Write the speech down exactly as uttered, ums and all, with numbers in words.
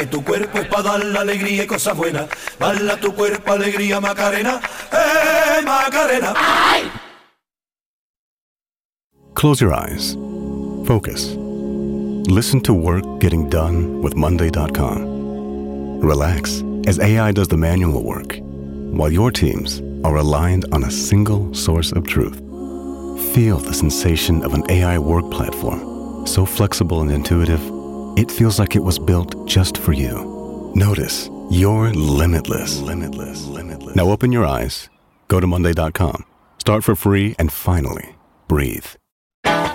Tu cuerpo es para dar la alegría y cosas buenas. Bala tu cuerpo, alegría, Macarena. ¡Eh, Macarena! ¡Ay! Close your eyes. Focus. Listen to work getting done with Monday dot com. Relax as A I does the manual work, while your teams are aligned on a single source of truth. Feel the sensation of an A I work platform, so flexible and intuitive, it feels like it was built just for you. Notice you're limitless. Limitless. Limitless. Now open your eyes, go to Monday dot com, start for free, and finally, breathe.